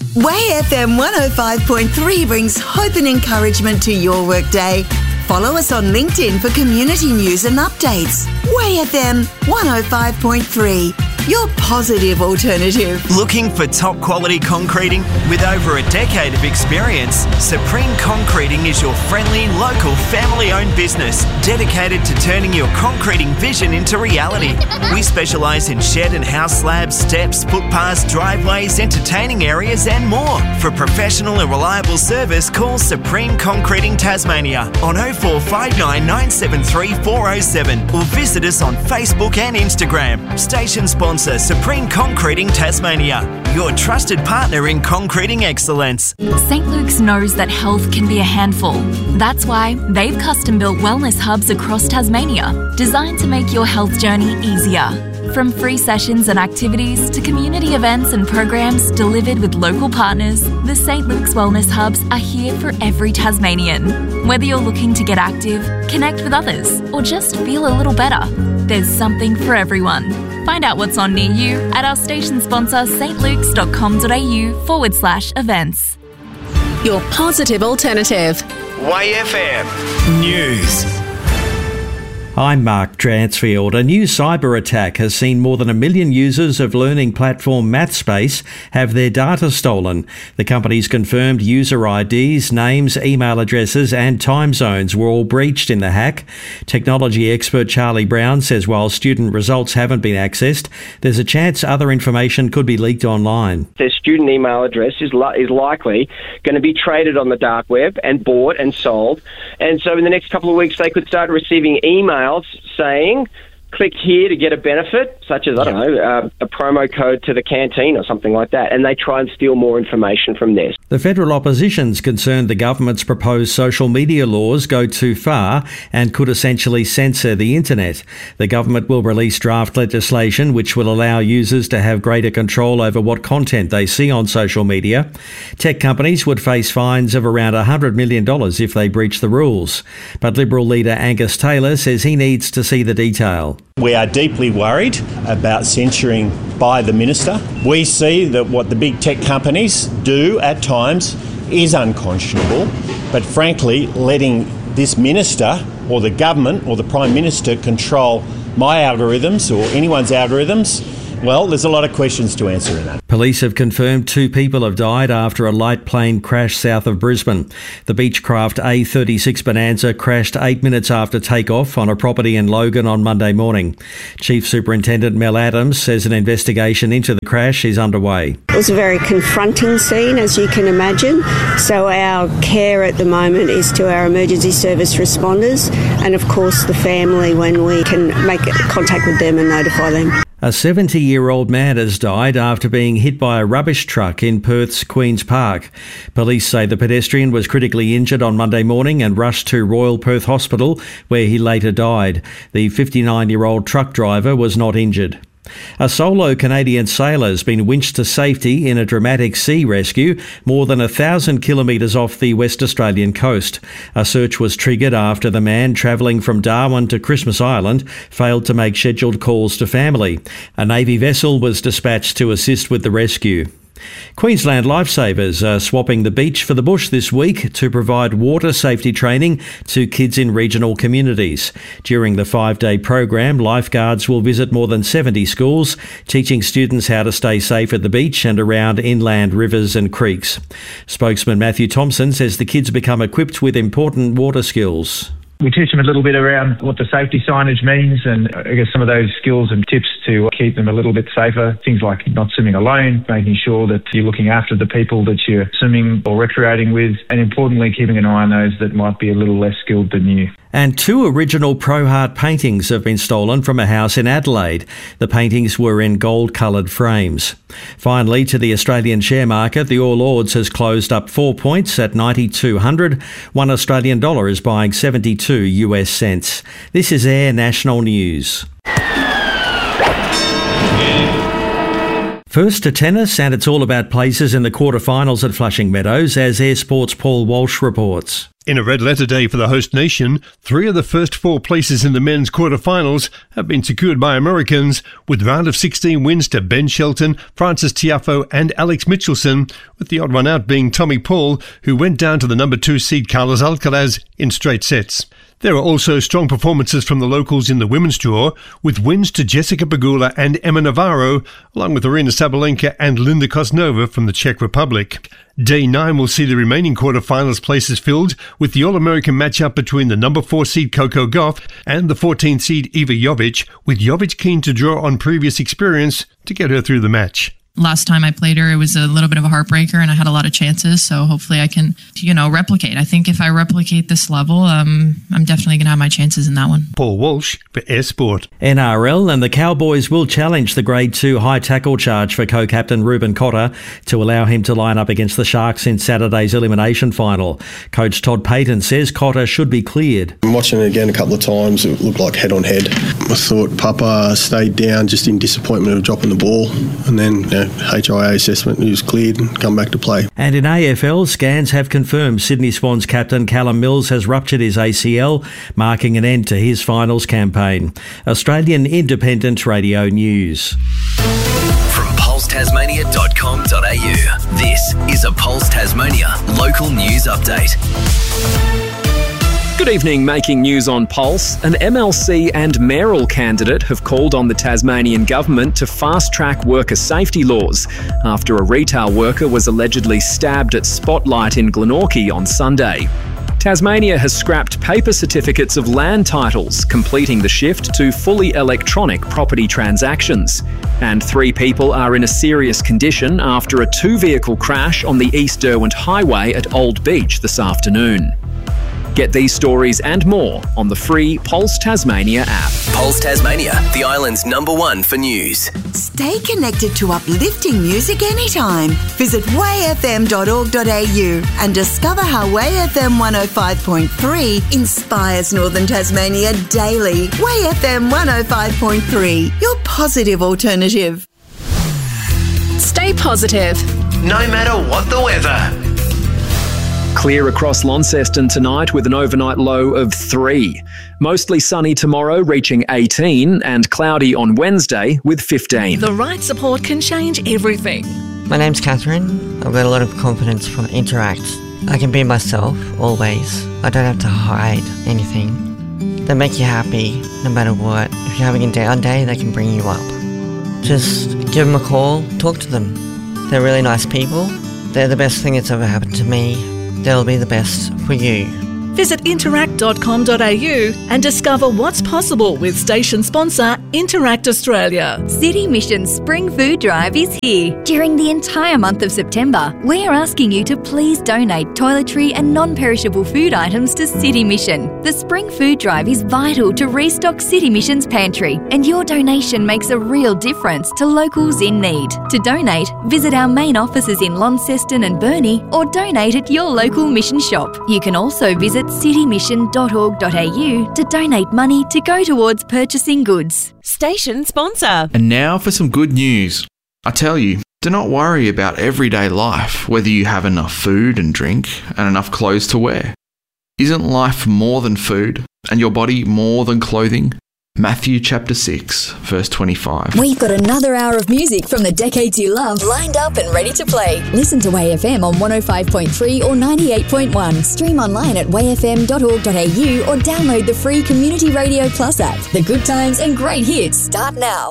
Way FM 105.3 brings hope and encouragement to your workday. Follow us on LinkedIn for community news and updates. Way FM 105.3, your positive alternative. Looking for top quality concreting? With over a decade of experience, Supreme Concreting is your friendly, local, family-owned business dedicated to turning your concreting vision into reality. We specialise in shed and house slabs, steps, footpaths, driveways, entertaining areas and more. For professional and reliable service, call Supreme Concreting Tasmania on 0459 973 407 or visit us on Facebook and Instagram. Station sponsor Supreme Concreting Tasmania, your trusted partner in concreting excellence. St. Luke's knows that health can be a handful. That's why they've custom-built wellness hubs across Tasmania, designed to make your health journey easier. From free sessions and activities to community events and programs delivered with local partners, the St. Luke's Wellness Hubs are here for every Tasmanian. Whether you're looking to get active, connect with others, or just feel a little better, there's something for everyone. Find out what's on near you at our station sponsor stlukes.com.au/events. Your positive alternative. Way FM News. I'm Mark Dransfield. A new cyber attack has seen more than 1 million users of learning platform MathSpace have their data stolen. The company's confirmed user IDs, names, email addresses and time zones were all breached in the hack. Technology expert Charlie Brown says while student results haven't been accessed, there's a chance other information could be leaked online. Their student email address is likely going to be traded on the dark web and bought and sold. And so in the next couple of weeks, they could start receiving emails saying, click here to get a benefit, such as, a promo code to the canteen or something like that, and they try and steal more information from there. The federal opposition's concerned the government's proposed social media laws go too far and could essentially censor the internet. The government will release draft legislation which will allow users to have greater control over what content they see on social media. Tech companies would face fines of around $100 million if they breach the rules. But Liberal leader Angus Taylor says he needs to see the detail. We are deeply worried about censoring by the minister. We see that what the big tech companies do at times is unconscionable, but frankly, letting this minister or the government or the Prime Minister control my algorithms or anyone's algorithms, well, there's a lot of questions to answer in that. Police have confirmed 2 people have died after a light plane crashed south of Brisbane. The Beechcraft A36 Bonanza crashed 8 minutes after takeoff on a property in Logan on Monday morning. Chief Superintendent Mel Adams says an investigation into the crash is underway. It was a very confronting scene, as you can imagine. So our care at the moment is to our emergency service responders and, of course, the family when we can make contact with them and notify them. A 70-year-old man has died after being hit by a rubbish truck in Perth's Queen's Park. Police say the pedestrian was critically injured on Monday morning and rushed to Royal Perth Hospital, where he later died. The 59-year-old truck driver was not injured. A solo Canadian sailor has been winched to safety in a dramatic sea rescue more than 1,000 kilometres off the West Australian coast. A search was triggered after the man travelling from Darwin to Christmas Island failed to make scheduled calls to family. A Navy vessel was dispatched to assist with the rescue. Queensland Lifesavers are swapping the beach for the bush this week to provide water safety training to kids in regional communities. During the 5-day program, lifeguards will visit more than 70 schools, teaching students how to stay safe at the beach and around inland rivers and creeks. Spokesman Matthew Thompson says the kids become equipped with important water skills. We teach them a little bit around what the safety signage means and I guess some of those skills and tips to keep them a little bit safer. Things like not swimming alone, making sure that you're looking after the people that you're swimming or recreating with, and importantly, keeping an eye on those that might be a little less skilled than you. And 2 original Pro Heart paintings have been stolen from a house in Adelaide. The paintings were in gold-coloured frames. Finally, to the Australian share market, the All Ords has closed up 4 points at 9,200. $1 Australian dollar is buying 72 US cents. This is Air National News. First to tennis, and it's all about places in the quarterfinals at Flushing Meadows, as Air Sport's Paul Walsh reports. In a red letter day for the host nation, 3 of the first 4 places in the men's quarterfinals have been secured by Americans, with round of 16 wins to Ben Shelton, Francis Tiafoe and Alex Mitchelson, with the odd one out being Tommy Paul, who went down to the number 2 seed Carlos Alcaraz in straight sets. There are also strong performances from the locals in the women's draw, with wins to Jessica Pegula and Emma Navarro, along with Arina Sabalenka and Linda Kosnova from the Czech Republic. Day 9 will see the remaining quarterfinals places filled, with the All-American matchup between the number 4 seed Coco Gauff and the 14th seed Iva Jovic, with Jovic keen to draw on previous experience to get her through the match. Last time I played her, it was a little bit of a heartbreaker and I had a lot of chances. So hopefully I can, replicate. I think if I replicate this level, I'm definitely going to have my chances in that one. Paul Walsh for Air Sport. NRL, and the Cowboys will challenge the Grade 2 high tackle charge for co-captain Ruben Cotter to allow him to line up against the Sharks in Saturday's elimination final. Coach Todd Payton says Cotter should be cleared. I'm watching it again a couple of times. It looked like head on head. I thought Papa stayed down just in disappointment of dropping the ball, and then HIA assessment, he was cleared and come back to play. And in AFL, scans have confirmed Sydney Swans captain Callum Mills has ruptured his ACL, marking an end to his finals campaign. Australian Independent Radio News. From pulsetasmania.com.au, this is a Pulse Tasmania local news update. Good evening. Making news on Pulse, an MLC and mayoral candidate have called on the Tasmanian government to fast-track worker safety laws after a retail worker was allegedly stabbed at Spotlight in Glenorchy on Sunday. Tasmania has scrapped paper certificates of land titles, completing the shift to fully electronic property transactions. And 3 people are in a serious condition after a 2-vehicle crash on the East Derwent Highway at Old Beach this afternoon. Get these stories and more on the free Pulse Tasmania app. Pulse Tasmania, the island's #1 for news. Stay connected to uplifting music anytime. Visit wayfm.org.au and discover how WayFM 105.3 inspires Northern Tasmania daily. WayFM 105.3, your positive alternative. Stay positive, no matter what the weather. Clear across Launceston tonight with an overnight low of 3. Mostly sunny tomorrow, reaching 18, and cloudy on Wednesday with 15. The right support can change everything. My name's Catherine. I've got a lot of confidence from Interact. I can be myself, always. I don't have to hide anything. They make you happy, no matter what. If you're having a down day, they can bring you up. Just give them a call, talk to them. They're really nice people. They're the best thing that's ever happened to me. They'll be the best for you. Visit interact.com.au and discover what's possible with station sponsor Interact Australia. City Mission's Spring Food Drive is here. During the entire month of September, we are asking you to please donate toiletry and non-perishable food items to City Mission. The Spring Food Drive is vital to restock City Mission's pantry, and your donation makes a real difference to locals in need. To donate, visit our main offices in Launceston and Burnie or donate at your local mission shop. You can also visit citymission.org.au to donate money to go towards purchasing goods. Station sponsor. And now for some good news. I tell you, do not worry about everyday life, whether you have enough food and drink and enough clothes to wear. Isn't life more than food and your body more than clothing? Matthew chapter 6, verse 25. We've got another hour of music from the decades you love lined up and ready to play. Listen to WayFM on 105.3 or 98.1. Stream online at wayfm.org.au or download the free Community Radio Plus app. The good times and great hits start now.